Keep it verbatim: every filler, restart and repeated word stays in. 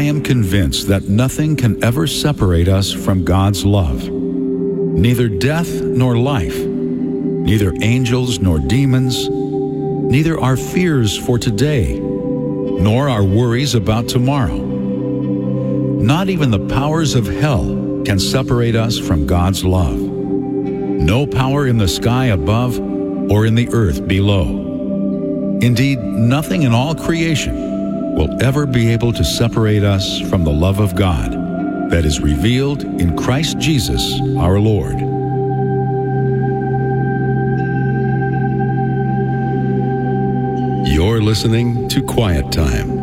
am convinced that nothing can ever separate us from God's love. Neither death nor life, neither angels nor demons, neither our fears for today, nor our worries about tomorrow. Not even the powers of hell can separate us from God's love. No power in the sky above or in the earth below. Indeed, nothing in all creation will ever be able to separate us from the love of God that is revealed in Christ Jesus our Lord. You're listening to Quiet Time